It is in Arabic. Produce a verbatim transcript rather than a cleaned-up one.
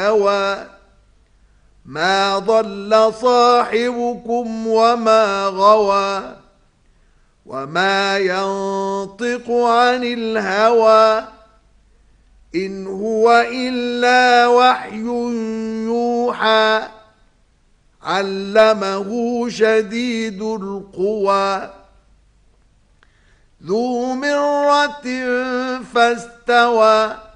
الهوى ما ضل صاحبكم وما غوى وما ينطق عن الهوى إن هو إلا وحي يوحى علمه شديد القوى ذو مرة فاستوى